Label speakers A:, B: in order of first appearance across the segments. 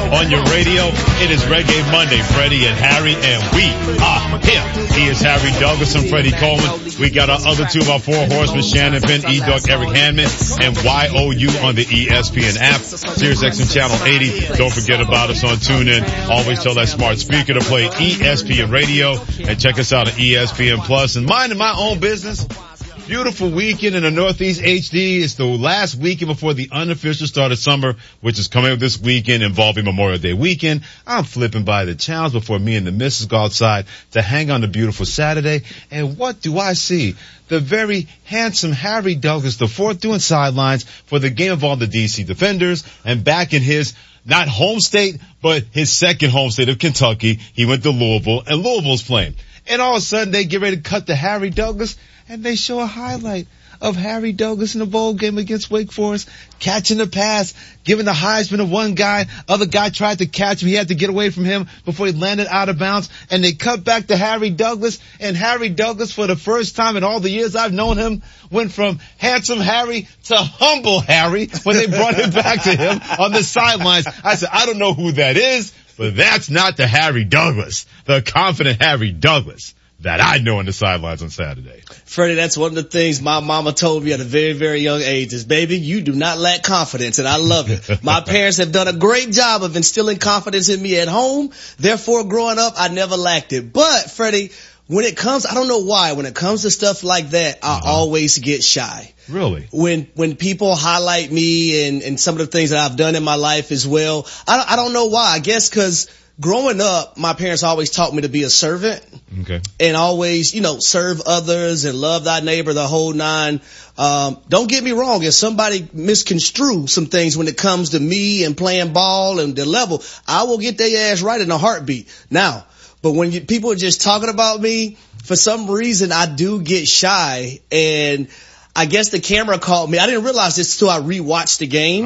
A: on your radio. It is Reggae Monday, Freddie and Harry, and we are here. He is Harry Douglas and Freddie Coleman. We got our other two of our four horsemen, Shannon Penn, E-Duck, Eric Handman, and YOU on the ESPN app, SiriusXM Channel 80. Don't forget about us on TuneIn. Always tell that smart speaker to play ESPN Radio, and check us out at ESPN Plus. And minding my own business. Beautiful weekend in the Northeast HD. It's the last weekend before the unofficial start of summer, which is coming up this weekend involving Memorial Day weekend. I'm flipping by the channels before me and the missus go outside to hang on the beautiful Saturday. And what do I see? The very handsome Harry Douglas IV doing sidelines for the game of all the DC Defenders, and back in his not home state, but his second home state of Kentucky. He went to Louisville, and Louisville's playing. And all of a sudden they get ready to cut to Harry Douglas, and they show a highlight of Harry Douglas in the bowl game against Wake Forest, catching the pass, giving the Heisman to one guy. Other guy tried to catch him. He had to get away from him before he landed out of bounds. And they cut back to Harry Douglas. And Harry Douglas, for the first time in all the years I've known him, went from handsome Harry to humble Harry when they brought him back to him on the sidelines. I said, I don't know who that is, but that's not the Harry Douglas, the confident Harry Douglas that I know on the sidelines on Saturday.
B: Freddie, that's one of the things my mama told me at a very, very young age is, baby, you do not lack confidence, and I love it. My parents have done a great job of instilling confidence in me at home. Therefore, growing up, I never lacked it. But, Freddie, when it comes, I don't know why, when it comes to stuff like that, I always get shy.
A: Really?
B: When people highlight me and some of the things that I've done in my life as well, I don't know why. I guess 'cause growing up, my parents always taught me to be a servant.
A: Okay.
B: And always, serve others and love thy neighbor, the whole nine. Don't get me wrong. If somebody misconstrue some things when it comes to me and playing ball and the level, I will get their ass right in a heartbeat. Now, but when people are just talking about me, for some reason, I do get shy. And I guess the camera caught me. I didn't realize this until I rewatched the game.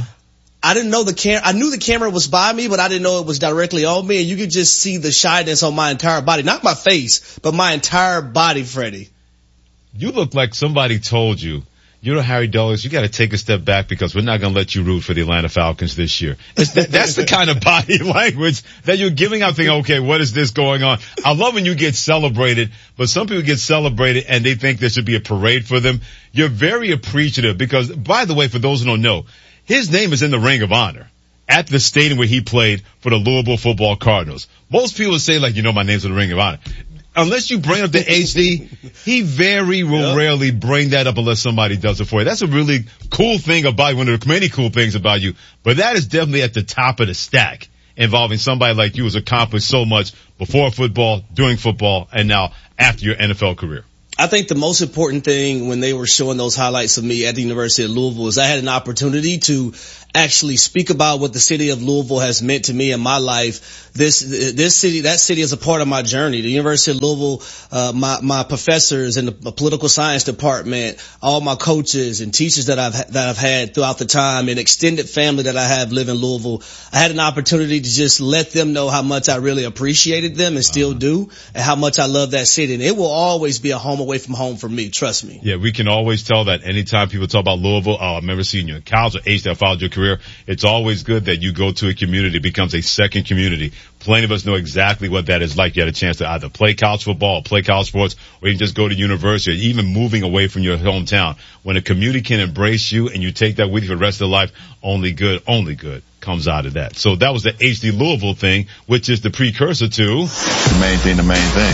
B: I didn't know I knew the camera was by me, but I didn't know it was directly on me. And you could just see the shyness on my entire body. Not my face, but my entire body, Freddie.
A: You look like somebody told you, Harry Douglas, you got to take a step back because we're not going to let you root for the Atlanta Falcons this year. That's the kind of body language that you're giving out, thinking, okay, what is this going on? I love when you get celebrated, but some people get celebrated and they think there should be a parade for them. You're very appreciative because, by the way, for those who don't know, his name is in the Ring of Honor at the stadium where he played for the Louisville Football Cardinals. Most people say, my name's in the Ring of Honor. Unless you bring up the HD, he will rarely bring that up unless somebody does it for you. That's a really cool thing about one of the many cool things about you. But that is definitely at the top of the stack, involving somebody like you who's accomplished so much before football, during football, and now after your NFL career.
B: I think the most important thing when they were showing those highlights of me at the University of Louisville is I had an opportunity to actually speak about what the city of Louisville has meant to me in my life. That city is a part of my journey. The University of Louisville, my professors in the political science department, all my coaches and teachers that I've had throughout the time, and extended family that I have live in Louisville. I had an opportunity to just let them know how much I really appreciated them and still do, and how much I love that city. And it will always be a home away from home for me. Trust me.
A: Yeah, we can always tell that anytime people talk about Louisville. I remember seeing you in college or age that followed your career. It's always good that you go to a community, it becomes a second community. Plenty of us know exactly what that is like. You had a chance to either play college football, play college sports, or even just go to university, or even moving away from your hometown. When a community can embrace you and you take that with you for the rest of their life, only good comes out of that. So that was the HD Louisville thing, which is the precursor to
C: the main thing. The main thing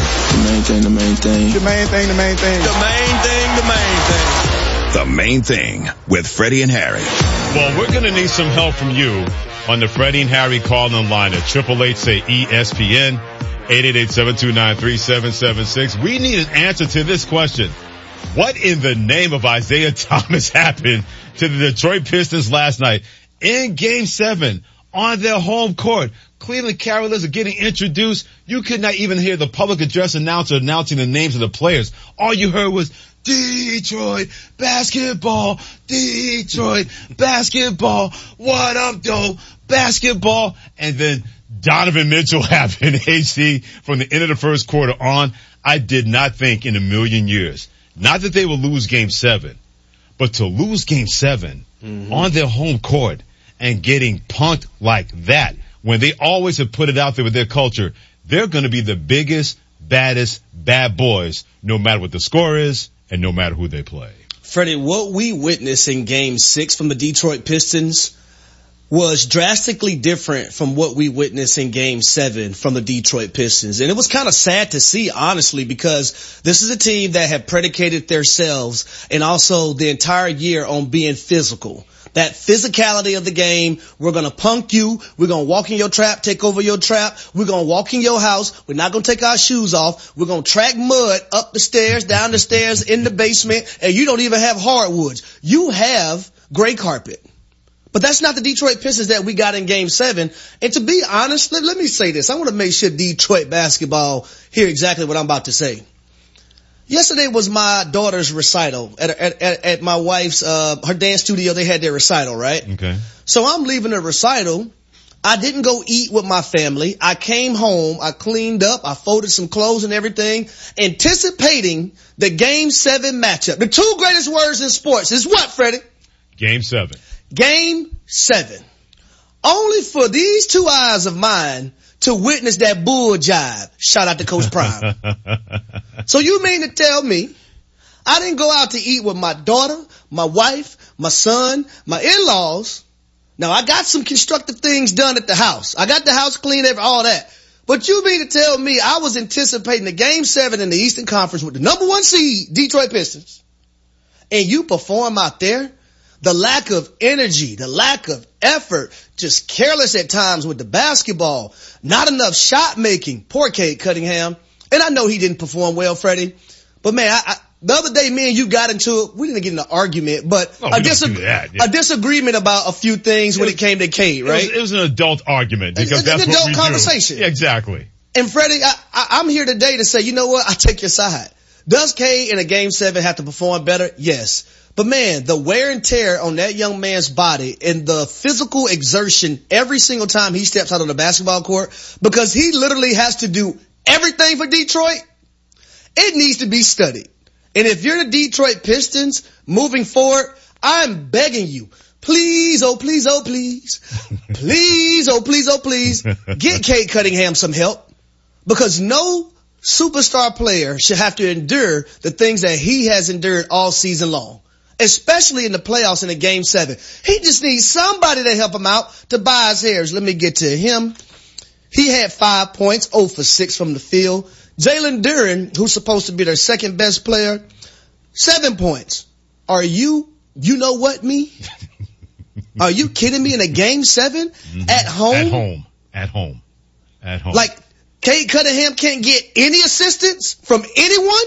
C: with Freddie and Harry.
A: Well, we're going to need some help from you on the Freddie and Harry call-in line at 888-SAY-ESPN, 888-729-3776. We need an answer to this question. What in the name of Isaiah Thomas happened to the Detroit Pistons last night in Game 7 on their home court? Cleveland Cavaliers are getting introduced. You could not even hear the public address announcer announcing the names of the players. All you heard was Detroit basketball, Detroit basketball, what up, though, basketball. And then Donovan Mitchell happened, HD, from the end of the first quarter on. I did not think in a million years, not that they would lose Game 7, but to lose Game 7 on their home court and getting punked like that when they always have put it out there with their culture, they're going to be the biggest, baddest, bad boys, no matter what the score is and no matter who they play.
B: Freddie, what we witnessed in Game 6 from the Detroit Pistons was drastically different from what we witnessed in Game 7 from the Detroit Pistons. And it was kind of sad to see, honestly, because this is a team that had predicated themselves and also the entire year on being physical. That physicality of the game, we're going to punk you, we're going to walk in your trap, take over your trap, we're going to walk in your house, we're not going to take our shoes off, we're going to track mud up the stairs, down the stairs, in the basement, and you don't even have hardwoods. You have gray carpet. But that's not the Detroit Pistons that we got in Game 7. And to be honest, let me say this. I want to make sure Detroit basketball hear exactly what I'm about to say. Yesterday was my daughter's recital at my wife's, her dance studio. They had their recital, right?
A: Okay.
B: So I'm leaving the recital. I didn't go eat with my family. I came home. I cleaned up. I folded some clothes and everything, anticipating the Game 7 matchup. The two greatest words in sports is what, Freddie?
A: Game 7.
B: Game 7. Only for these two eyes of mine to witness that bull jive. Shout out to Coach Prime. So you mean to tell me I didn't go out to eat with my daughter, my wife, my son, my in-laws? Now I got some constructive things done at the house. I got the house clean, all that. But you mean to tell me I was anticipating the Game 7 in the Eastern Conference with the number 1 seed, Detroit Pistons, and you perform out there? The lack of energy, the lack of effort, just careless at times with the basketball, not enough shot making. Poor Cade Cunningham. And I know he didn't perform well, Freddie. But man, the other day me and you got into it. We didn't get in an argument, but a disagreement about a few things when it came to Cade, right?
A: It was an adult argument because that's
B: an
A: what
B: adult
A: we
B: conversation.
A: do. Exactly.
B: And Freddie, I'm here today to say, you know what? I take your side. Does Cade in a Game 7 have to perform better? Yes. But man, the wear and tear on that young man's body and the physical exertion every single time he steps out on the basketball court, because he literally has to do everything for Detroit, it needs to be studied. And if you're the Detroit Pistons moving forward, I'm begging you, please, oh please, oh please, please, oh please, oh please, get Cade Cunningham some help, because no superstar player should have to endure the things that he has endured all season long. Especially in the playoffs in the Game 7. He just needs somebody to help him out. Tobias Harris, let me get to him. He had 5 points, 0 for 6 from the field. Jalen Duren, who's supposed to be their second best player, 7 points. Are you know what me? Are you kidding me? In a Game 7? Mm-hmm. At home. Like, Cade Cunningham can't get any assistance from anyone?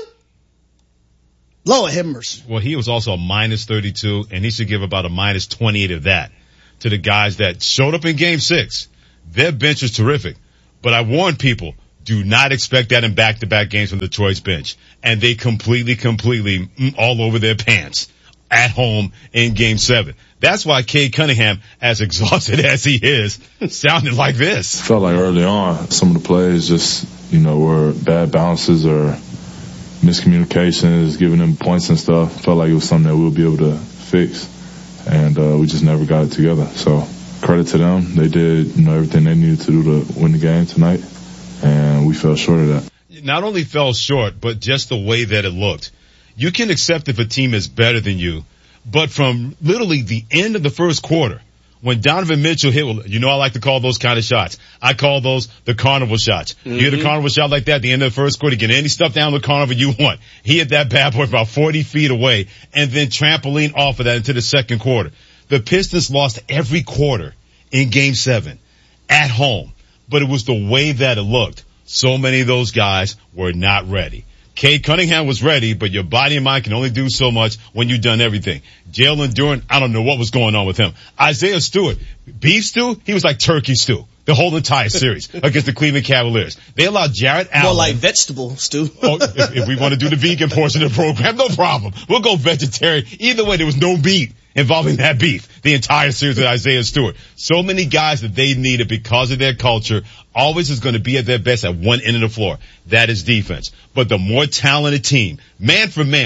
B: Lord have mercy.
A: Well, he was also a minus 32, and he should give about a minus 28 of that to the guys that showed up in Game 6. Their bench is terrific, but I warn people, do not expect that in back-to-back games from Detroit's bench. And they completely all over their pants at home in Game 7. That's why Cade Cunningham, as exhausted as he is, sounded like this.
D: Felt like early on, some of the plays just, were bad bounces or miscommunications, giving them points and stuff. Felt like it was something that we'll be able to fix, and we just never got it together. So credit to them. They did everything they needed to do to win the game tonight, and we fell short of that.
A: Not only fell short, but just the way that it looked. You can accept if a team is better than you, but from literally the end of the first quarter, when Donovan Mitchell hit, I like to call those kind of shots. I call those the carnival shots. Mm-hmm. You hit a carnival shot like that at the end of the first quarter, get any stuff down the carnival you want. He hit that bad boy about 40 feet away and then trampoline off of that into the second quarter. The Pistons lost every quarter in Game 7 at home, but it was the way that it looked. So many of those guys were not ready. Cade Cunningham was ready, but your body and mind can only do so much when you've done everything. Jalen Duren, I don't know what was going on with him. Isaiah Stewart, beef stew, he was like turkey stew the whole entire series against the Cleveland Cavaliers. They allowed Jarrett Allen.
B: More like vegetable stew.
A: If we want to do the vegan portion of the program, no problem. We'll go vegetarian. Either way, there was no meat involving that beef the entire series with Isaiah Stewart. So many guys that they needed because of their culture always is going to be at their best at one end of the floor. That is defense. But the more talented team, man for man,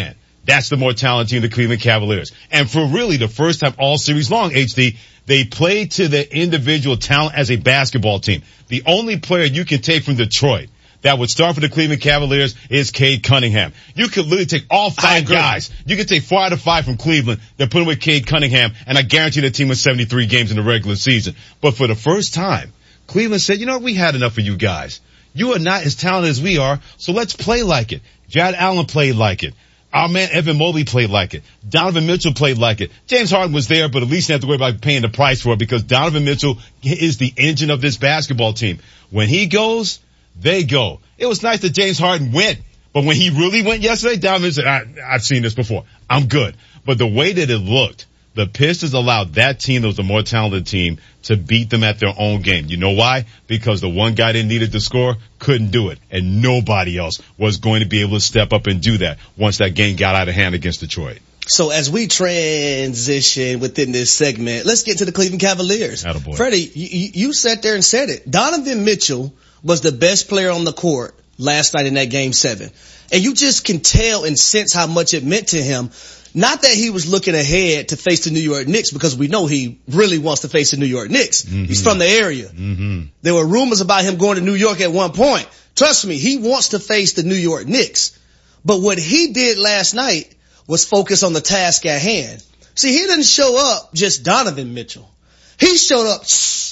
A: That's the more talented team, the Cleveland Cavaliers. And for really the first time all series long, HD, they played to their individual talent as a basketball team. The only player you can take from Detroit that would start for the Cleveland Cavaliers is Cade Cunningham. You could literally take all 5 guys. You could take 4 out of 5 from Cleveland, then put them with Cade Cunningham, and I guarantee the team wins 73 games in the regular season. But for the first time, Cleveland said, you know what, we had enough of you guys. You are not as talented as we are, so let's play like it. Jared Allen played like it. Our man Evan Mobley played like it. Donovan Mitchell played like it. James Harden was there, but at least you have to worry about paying the price for it because Donovan Mitchell is the engine of this basketball team. When he goes, they go. It was nice that James Harden went, but when he really went yesterday, Donovan said, I've seen this before. I'm good. But the way that it looked, the Pistons allowed that team that was the more talented team to beat them at their own game. You know why? Because the one guy they needed to score couldn't do it, and nobody else was going to be able to step up and do that once that game got out of hand against Detroit.
B: So as we transition within this segment, let's get to the Cleveland Cavaliers.
A: Attaboy.
B: Freddie, you sat there and said it. Donovan Mitchell was the best player on the court last night in that Game 7. And you just can tell and sense how much it meant to him. Not that he was looking ahead to face the New York Knicks, because we know he really wants to face the New York Knicks. Mm-hmm. He's from the area. Mm-hmm. There were rumors about him going to New York at one point. Trust me, he wants to face the New York Knicks. But what he did last night was focus on the task at hand. See, he didn't show up just Donovan Mitchell. He showed up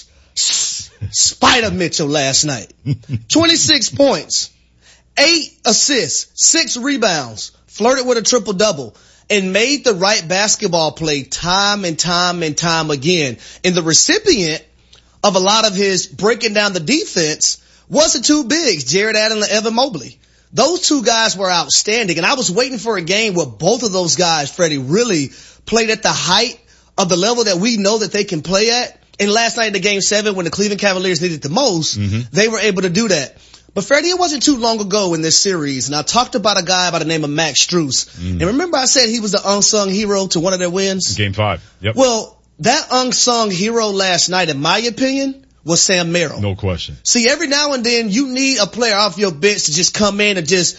B: Spider Mitchell last night. 26 points, 8 assists, 6 rebounds, flirted with a triple-double, and made the right basketball play time and time and time again. And the recipient of a lot of his breaking down the defense was the two bigs, Jared Allen and Evan Mobley. Those two guys were outstanding, and I was waiting for a game where both of those guys, Freddie, really played at the height of the level that we know that they can play at. And last night in the Game 7, when the Cleveland Cavaliers needed the most, they were able to do that. But Freddie, it wasn't too long ago in this series, and I talked about a guy by the name of Max Strus. And remember I said he was the unsung hero to one of their wins?
A: Game 5. Yep.
B: Well, that unsung hero last night, in my opinion, was Sam Merrill.
A: No question.
B: See, every now and then you need a player off your bench to just come in and just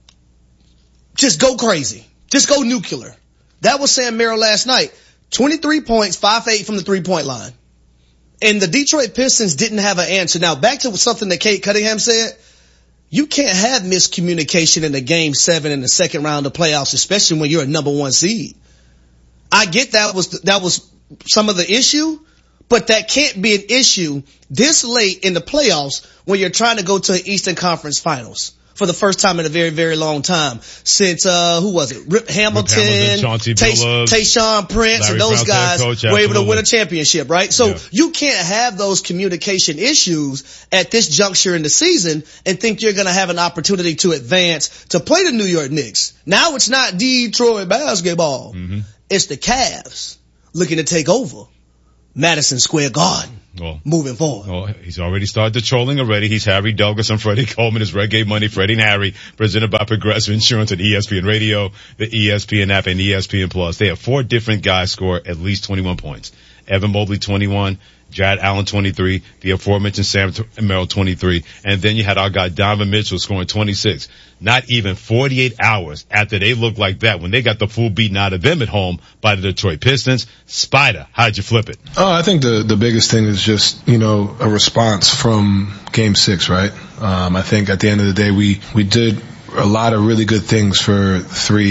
B: go crazy. Just go nuclear. That was Sam Merrill last night. 23 points, 5-8 from the 3-point line. And the Detroit Pistons didn't have an answer. Now, back to something that Cade Cunningham said. You can't have miscommunication in the Game 7 in the second round of playoffs, especially when you're a number 1 seed. I get that was some of the issue, but that can't be an issue this late in the playoffs when you're trying to go to an Eastern Conference Finals for the first time in a very, very long time since, who was it? Rip Hamilton, Tayshaun Prince,
A: Larry
B: and those guys were able to win a championship, right? So you can't have those communication issues at this juncture in the season and think you're going to have an opportunity to advance to play the New York Knicks. Now it's not Detroit basketball. It's the Cavs looking to take over Madison Square Garden. Moving forward.
A: Well, he's already started the trolling already. He's Harry Douglas and Freddie Coleman. It's Reggae Monday, Freddie and Harry, presented by Progressive Insurance and ESPN Radio, the ESPN app, and ESPN Plus. They have 4 different guys score at least 21 points. Evan Mobley, 21. Jared Allen, 23. The aforementioned Sam Merrill, 23. And then you had our guy Donovan Mitchell scoring 26. Not even 48 hours after they looked like that, when they got the full beaten out of them at home by the Detroit Pistons. Spider, how'd you flip it?
E: Oh, I think the biggest thing is just, a response from Game 6, right? I think at the end of the day, we did a lot of really good things for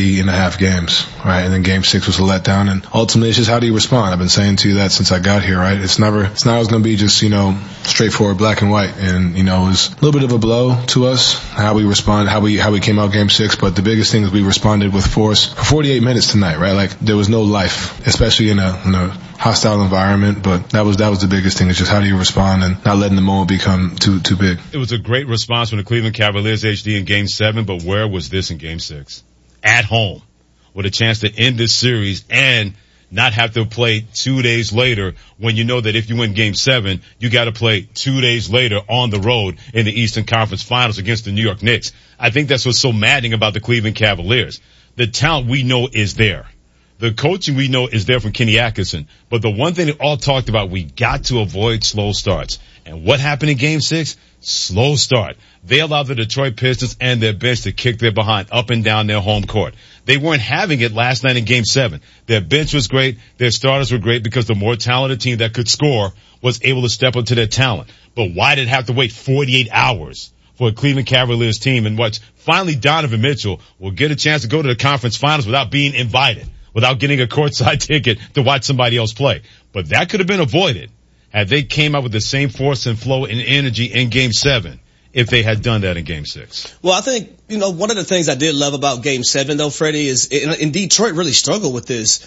E: 3.5 games, right? And then Game 6 was a letdown, and ultimately it's just how do you respond? I've been saying to you that since I got here, right? It's not always going to be just, straightforward black and white. And, it was a little bit of a blow to us, how we responded, how we came out Game 6, but the biggest thing is we responded with force for 48 minutes tonight, right? Like there was no life, especially in a hostile environment, but that was the biggest thing. It's just how do you respond and not letting the moment become too big.
A: It was a great response from the Cleveland Cavaliers HD in Game 7, but where was this in Game 6? At home, with a chance to end this series and not have to play 2 days later, when you know that if you win Game 7, you got to play 2 days later on the road in the Eastern Conference Finals against the New York Knicks. I think that's what's so maddening about the Cleveland Cavaliers. The talent we know is there. The coaching we know is there from Kenny Atkinson. But the one thing they all talked about, we got to avoid slow starts. And what happened in Game 6? Slow start. They allowed the Detroit Pistons and their bench to kick their behind up and down their home court. They weren't having it last night in Game 7. Their bench was great. Their starters were great because the more talented team that could score was able to step up to their talent. But why did it have to wait 48 hours for a Cleveland Cavaliers team in which finally Donovan Mitchell will get a chance to go to the conference finals without being invited, without getting a courtside ticket to watch somebody else play? But that could have been avoided had they came out with the same force and flow and energy in Game 7 if they had done that in Game 6.
B: Well, I think, one of the things I did love about Game 7, though, Freddie, is, and Detroit really struggled with this,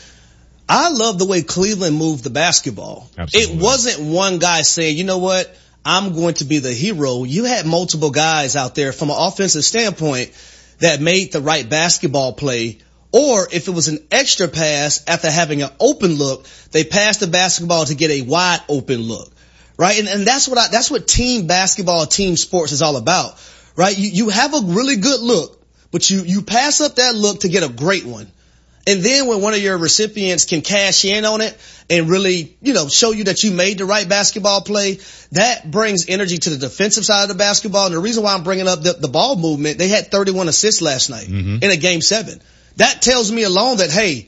B: I love the way Cleveland moved the basketball.
A: Absolutely.
B: It wasn't one guy saying, you know what, I'm going to be the hero. You had multiple guys out there from an offensive standpoint that made the right basketball play. Or if it was an extra pass after having an open look, they passed the basketball to get a wide open look, right? And that's what team basketball, team sports is all about, right? You have a really good look, but you pass up that look to get a great one. And then when one of your recipients can cash in on it and really, show you that you made the right basketball play, that brings energy to the defensive side of the basketball. And the reason why I'm bringing up the ball movement, they had 31 assists last night in a Game 7. That tells me alone that, hey,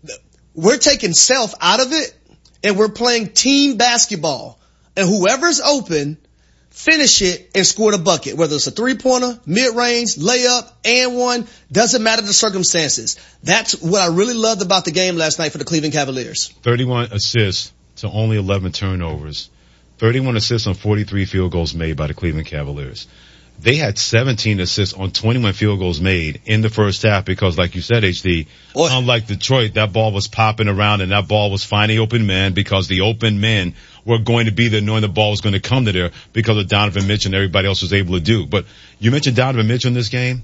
B: we're taking self out of it and we're playing team basketball. And whoever's open, finish it and score the bucket. Whether it's a three-pointer, mid-range, layup, and one, doesn't matter the circumstances. That's what I really loved about the game last night for the Cleveland Cavaliers.
A: 31 assists to only 11 turnovers. 31 assists on 43 field goals made by the Cleveland Cavaliers. They had 17 assists on 21 field goals made in the first half because, like you said, HD, unlike Detroit, that ball was popping around and that ball was finding open men because the open men were going to be there knowing the ball was going to come to there because of Donovan Mitchell and everybody else was able to do. But you mentioned Donovan Mitchell in this game.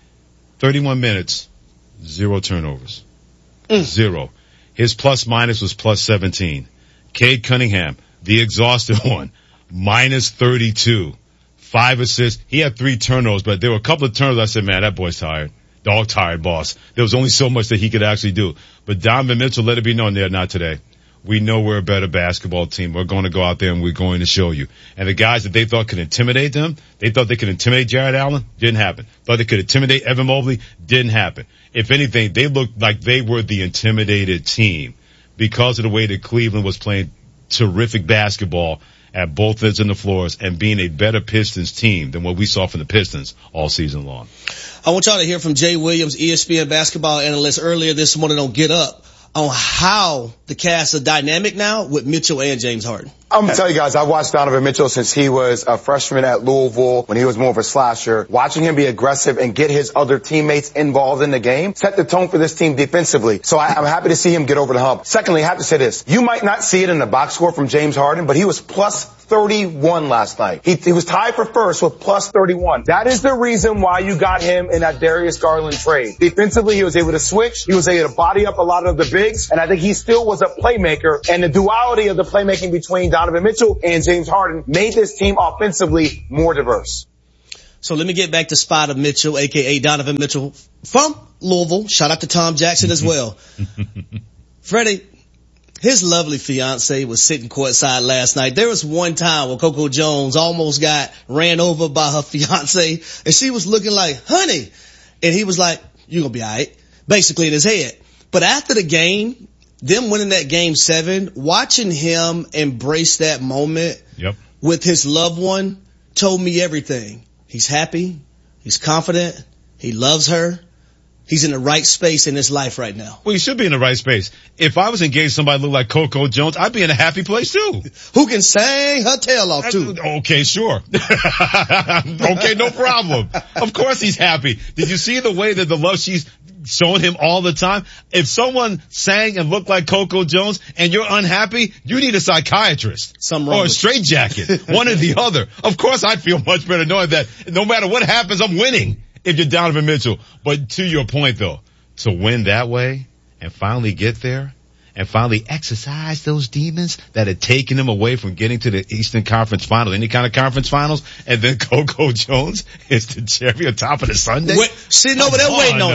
A: 31 minutes, 0 turnovers. 0. His plus minus was plus 17. Cade Cunningham, the exhausted one, minus 32. 5 assists. He had 3 turnovers, but there were a couple of turnovers. I said, man, that boy's tired. Dog tired, boss. There was only so much that he could actually do. But Donovan Mitchell let it be known there, not today. We know we're a better basketball team. We're going to go out there and we're going to show you. And the guys that they thought could intimidate them, they thought they could intimidate Jared Allen, didn't happen. Thought they could intimidate Evan Mobley, didn't happen. If anything, they looked like they were the intimidated team because of the way that Cleveland was playing terrific basketball at both ends of the floors and being a better Pistons team than what we saw from the Pistons all season long.
B: I want y'all to hear from Jay Williams, ESPN basketball analyst, earlier this morning on Get Up on how the Cavs are dynamic now with Mitchell and James Harden.
F: I'm going to tell you guys, I watched Donovan Mitchell since he was a freshman at Louisville when he was more of a slasher. Watching him be aggressive and get his other teammates involved in the game set the tone for this team defensively. So I'm happy to see him get over the hump. Secondly, I have to say this. You might not see it in the box score from James Harden, but he was plus 31 last night. He was tied for first with plus 31. That is the reason why you got him in that Darius Garland trade. Defensively, he was able to switch. He was able to body up a lot of the bigs, and I think he still was a playmaker. And the duality of the playmaking between Donovan Mitchell and James Harden made this team offensively more diverse.
B: So let me get back to Spider Mitchell, a.k.a. Donovan Mitchell from Louisville. Shout out to Tom Jackson as well. Freddie, his lovely fiance was sitting courtside last night. There was one time where Coco Jones almost got ran over by her fiance, and she was looking like, honey. And he was like, you're going to be all right, basically in his head. But after the game, them winning that Game 7, watching him embrace that moment with his loved one told me everything. He's happy. He's confident. He loves her. He's in the right space in his life right now.
A: Well, he should be in the right space. If I was engaged to somebody who looked like Coco Jones, I'd be in a happy place too.
B: Who can sing her tail off too.
A: Okay, sure. Okay, no problem. Of course he's happy. Did you see the way that the love she's showing him all the time? If someone sang and looked like Coco Jones and you're unhappy, you need a psychiatrist or a straitjacket, one or the other. Of course I'd feel much better knowing that no matter what happens, I'm winning. If you're Donovan Mitchell. But to your point though, to win that way and finally get there and finally exercise those demons that had taken him away from getting to the Eastern Conference Finals, any kind of conference finals, and then Coco Jones is the cherry on top of the sundae.
B: Sitting over there waiting on you.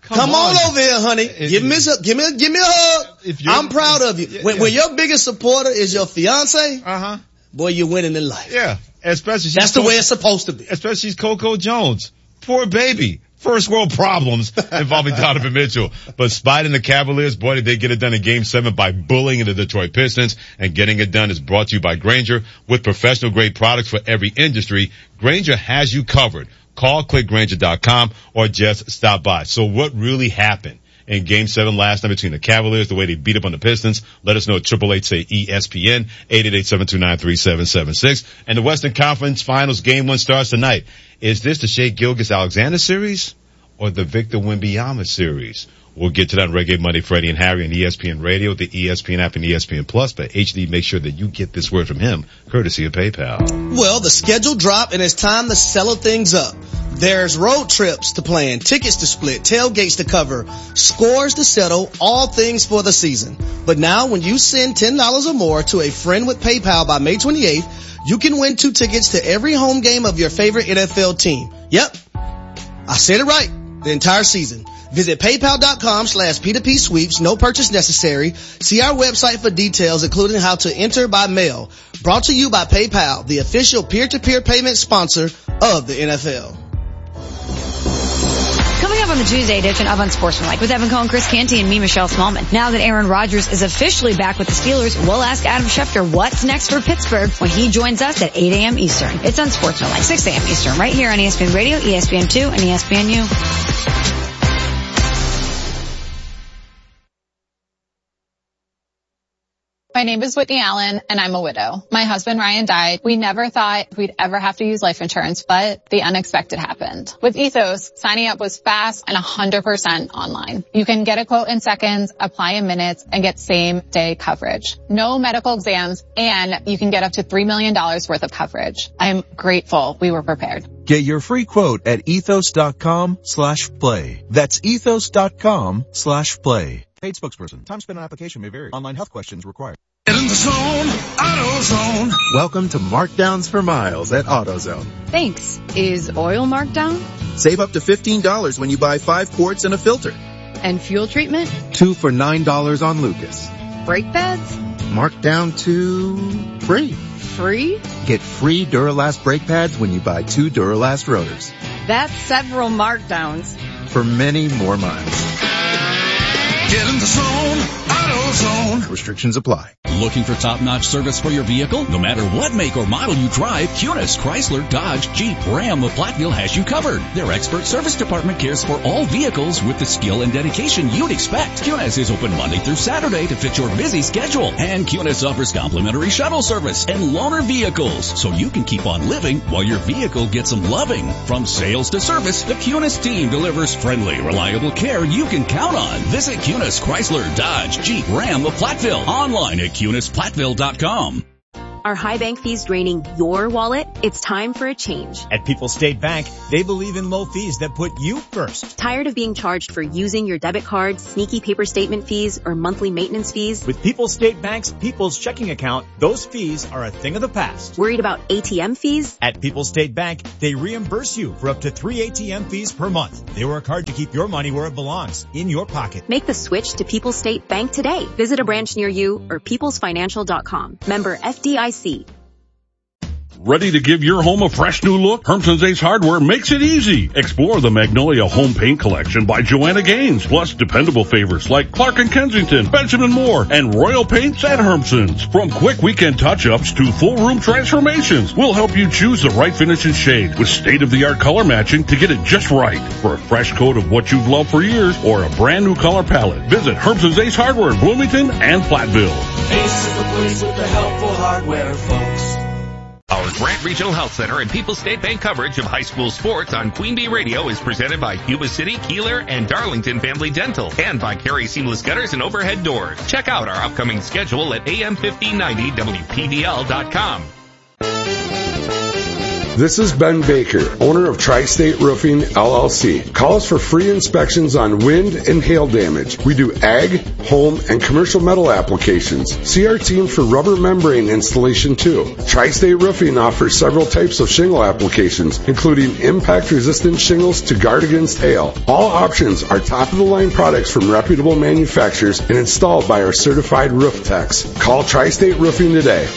B: Come on over here, honey. Give me a hug. I'm proud of you. When your biggest supporter is your fiance, boy, you're winning in life.
A: Yeah. Especially
B: that's the way it's supposed to be.
A: Especially she's Coco Jones. Poor baby. First world problems involving Donovan Mitchell. But spiting the Cavaliers, boy, did they get it done in Game 7 by bullying the Detroit Pistons. And getting it done is brought to you by Grainger. With professional grade products for every industry, Grainger has you covered. Call clickgrainger.com or just stop by. So what really happened in Game 7 last night between the Cavaliers, the way they beat up on the Pistons? Let us know at 888-SAY-ESPN, 888-729-3776. And the Western Conference Finals Game 1 starts tonight. Is this the Shai Gilgeous-Alexander series or the Victor Wembanyama series? We'll get to that on Reggae Monday, Freddie and Harry on ESPN Radio, the ESPN app, and ESPN Plus. But HD, make sure that you get this word from him, courtesy of PayPal.
B: Well, the schedule dropped and it's time to settle things up. There's road trips to plan, tickets to split, tailgates to cover, scores to settle, all things for the season. But now when you send $10 or more to a friend with PayPal by May 28th, you can win 2 tickets to every home game of your favorite NFL team. Yep, I said it right, the entire season. Visit paypal.com/P2P sweeps, no purchase necessary. See our website for details, including how to enter by mail. Brought to you by PayPal, the official peer-to-peer payment sponsor of the NFL.
G: Coming up on the Tuesday edition of Unsportsmanlike with Evan Cohen, Chris Canty, and me, Michelle Smallman. Now that Aaron Rodgers is officially back with the Steelers, we'll ask Adam Schefter what's next for Pittsburgh when he joins us at 8 a.m. Eastern. It's Unsportsmanlike, 6 a.m. Eastern, right here on ESPN Radio, ESPN2, and ESPNU.
H: My name is Whitney Allen, and I'm a widow. My husband, Ryan, died. We never thought we'd ever have to use life insurance, but the unexpected happened. With Ethos, signing up was fast and 100% online. You can get a quote in seconds, apply in minutes, and get same-day coverage. No medical exams, and you can get up to $3 million worth of coverage. I'm grateful we were prepared.
I: Get your free quote at ethos.com/play. That's ethos.com/play. Paid spokesperson. Time spent on application may vary. Online health questions required.
J: Get in the zone, AutoZone.
K: Welcome to Markdowns for Miles at AutoZone.
G: Thanks. Is oil marked down?
K: Save up to $15 when you buy 5 quarts and a filter.
G: And fuel treatment?
K: 2 for $9 on Lucas.
G: Brake pads?
K: Marked down to free.
G: Free?
K: Get free Duralast brake pads when you buy 2 Duralast rotors.
G: That's several markdowns.
K: For many more miles.
J: Get in the zone, AutoZone.
K: Restrictions apply.
L: Looking for top-notch service for your vehicle? No matter what make or model you drive, Kunis, Chrysler, Dodge, Jeep, Ram of Platteville has you covered. Their expert service department cares for all vehicles with the skill and dedication you'd expect. Kunis is open Monday through Saturday to fit your busy schedule. And Kunis offers complimentary shuttle service and loaner vehicles, so you can keep on living while your vehicle gets some loving. From sales to service, the Kunis team delivers friendly, reliable care you can count on. Visit Kunis, Chrysler, Dodge, Jeep, Ram of Platteville. Online at KunisPlatteville.com.
M: Are high bank fees draining your wallet? It's time for a change.
N: At People's State Bank, they believe in low fees that put you first.
M: Tired of being charged for using your debit card, sneaky paper statement fees, or monthly maintenance fees?
N: With People's State Bank's People's Checking Account, those fees are a thing of the past.
M: Worried about ATM fees?
N: At People's State Bank, they reimburse you for up to 3 ATM fees per month. They work hard to keep your money where it belongs, in your pocket.
M: Make the switch to People's State Bank today. Visit a branch near you or peoplesfinancial.com. Member FDIC.
O: Ready to give your home a fresh new look? Hermson's Ace Hardware makes it easy. Explore the Magnolia Home Paint Collection by Joanna Gaines, plus dependable favorites like Clark & Kensington, Benjamin Moore, and Royal Paints at Hermson's. From quick weekend touch-ups to full room transformations, we'll help you choose the right finish and shade with state-of-the-art color matching to get it just right. For a fresh coat of what you've loved for years or a brand new color palette, visit Hermson's Ace Hardware in Bloomington and Platteville.
J: Ace is the place with the helpful hardware, folks.
P: Our Grant Regional Health Center and People's State Bank coverage of high school sports on Queen Bee Radio is presented by Yuba City, Keeler, and Darlington Family Dental, and by Carey Seamless Gutters and Overhead Doors. Check out our upcoming schedule at am1590wpdl.com.
Q: This is Ben Baker, owner of Tri-State Roofing, LLC. Call us for free inspections on wind and hail damage. We do ag, home, and commercial metal applications. See our team for rubber membrane installation too. Tri-State Roofing offers several types of shingle applications, including impact-resistant shingles to guard against hail. All options are top-of-the-line products from reputable manufacturers and installed by our certified roof techs. Call Tri-State Roofing today.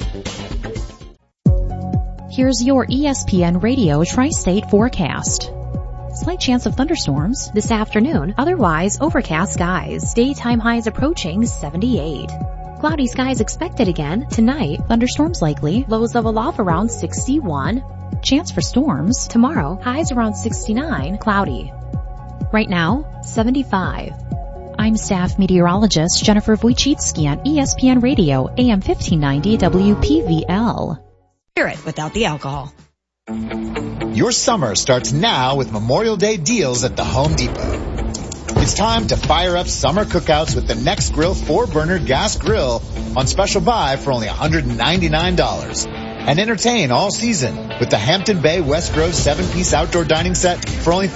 R: Here's your ESPN Radio Tri-State forecast. Slight chance of thunderstorms this afternoon, otherwise overcast skies. Daytime highs approaching 78. Cloudy skies expected again tonight. Thunderstorms likely. Lows level off around 61. Chance for storms tomorrow. Highs around 69. Cloudy. Right now, 75. I'm staff meteorologist Jennifer Wojcicki on ESPN Radio, AM 1590 WPVL.
G: Spirit without the alcohol.
S: Your summer starts now with Memorial Day deals at the Home Depot. It's time to fire up summer cookouts with the Next Grill 4-burner gas grill on special buy for only $199. And entertain all season with the Hampton Bay West Grove 7-piece outdoor dining set for only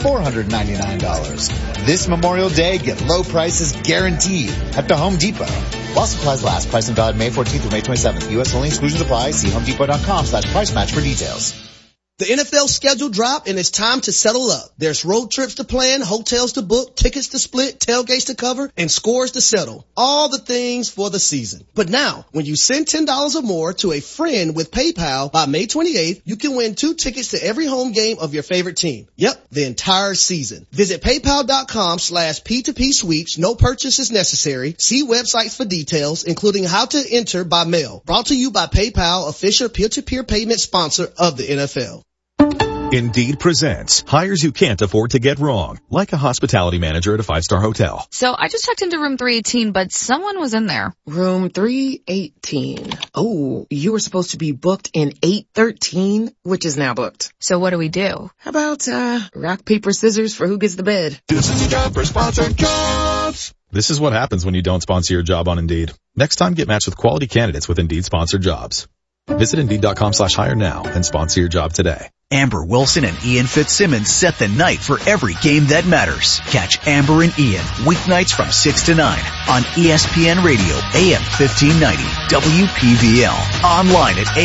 S: $499. This Memorial Day, get low prices guaranteed at the Home Depot. While supplies last, price and valid May 14th through May 27th. U.S. only, exclusions apply. See homedepot.com/price match for details.
B: The NFL schedule dropped and it's time to settle up. There's road trips to plan, hotels to book, tickets to split, tailgates to cover, and scores to settle. All the things for the season. But now, when you send $10 or more to a friend with PayPal by May 28th, you can win 2 tickets to every home game of your favorite team. Yep, the entire season. Visit paypal.com/P2P sweeps. No purchase is necessary. See websites for details, including how to enter by mail. Brought to you by PayPal, official peer-to-peer payment sponsor of the NFL.
N: Indeed presents hires you can't afford to get wrong, like a hospitality manager at a 5-star hotel.
T: So I just checked into room 318, but someone was in there.
U: Room 318. Oh, you were supposed to be booked in 813, which is now booked.
T: So what do we do?
U: How about, rock, paper, scissors for who gets the bed?
N: This is your job for sponsored jobs. This is what happens when you don't sponsor your job on Indeed. Next time, get matched with quality candidates with Indeed sponsored jobs. Visit Indeed.com/hire now and sponsor your job today.
V: Amber Wilson and Ian Fitzsimmons set the night for every game that matters. Catch Amber and Ian weeknights from 6 to 9 on ESPN Radio, AM 1590, WPVL. Online at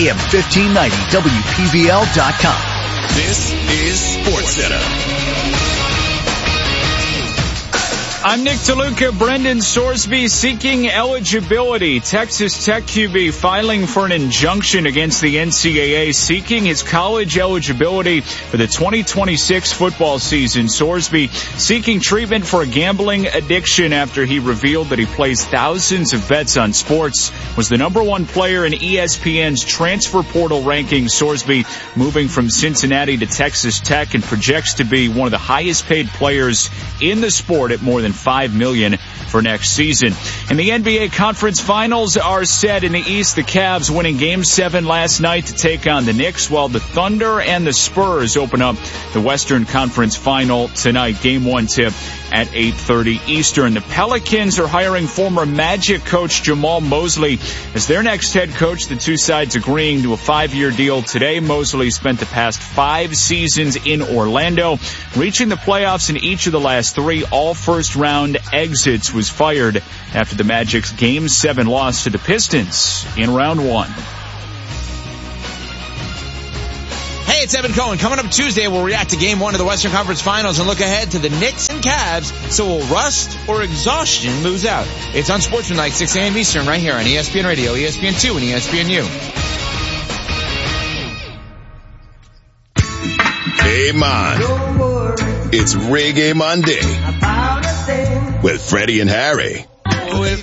V: AM1590WPVL.com.
W: This is SportsCenter.
X: I'm Nick DeLuca. Brendan Sorsby seeking eligibility. Texas Tech QB filing for an injunction against the NCAA, seeking his college eligibility for the 2026 football season. Sorsby seeking treatment for a gambling addiction after he revealed that he placed thousands of bets on sports, was the #1 player in ESPN's transfer portal rankings. Sorsby moving from Cincinnati to Texas Tech and projects to be one of the highest paid players in the sport at more than $5 million for next season. And the NBA Conference Finals are set in the East. The Cavs winning Game 7 last night to take on the Knicks, while the Thunder and the Spurs open up the Western Conference Final tonight. Game 1 tip at 8:30 Eastern. The Pelicans are hiring former Magic coach Jamal Mosley as their next head coach. The two sides agreeing to a 5-year deal today. Mosley spent the past 5 seasons in Orlando, reaching the playoffs in each of the last 3. All first-round exits. Was fired after the Magic's Game 7 loss to the Pistons in round 1.
Y: Hey, it's Evan Cohen. Coming up Tuesday, we'll react to Game 1 of the Western Conference Finals and look ahead to the Knicks and Cavs. So will rust or exhaustion lose out? It's on Sportsmanlike, 6 a.m. Eastern, right here on ESPN Radio, ESPN2, and ESPNU.
W: Hey, man. It's Reggae Monday with Freddie and Harry.